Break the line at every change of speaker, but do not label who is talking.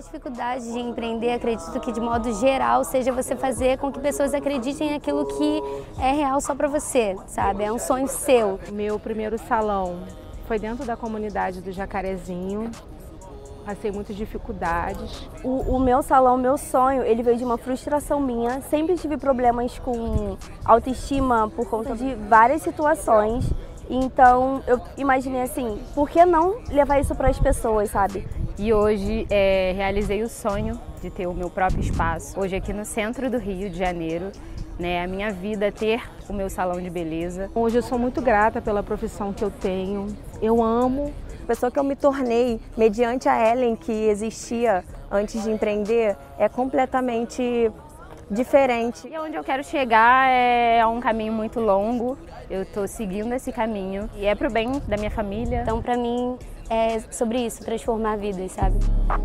dificuldade de empreender, acredito que de modo geral seja você fazer com que pessoas acreditem naquilo que é real só para você, sabe? É um sonho seu.
Meu primeiro salão foi dentro da comunidade do Jacarezinho. Passei muitas dificuldades.
O meu salão, meu sonho, ele veio de uma frustração minha. Sempre tive problemas com autoestima por conta de várias situações. Então eu imaginei assim, por que não levar isso para as pessoas, sabe?
E hoje realizei o sonho de ter o meu próprio espaço. Hoje aqui no centro do Rio de Janeiro, a minha vida é ter o meu salão de beleza.
Hoje eu sou muito grata pela profissão que eu tenho. Eu amo.
A pessoa que eu me tornei, mediante a Ellen que existia antes de empreender, é completamente diferente.
E onde eu quero chegar é um caminho muito longo. Eu estou seguindo esse caminho e é para o bem da minha família.
Então, para mim, é sobre isso, transformar vidas, sabe?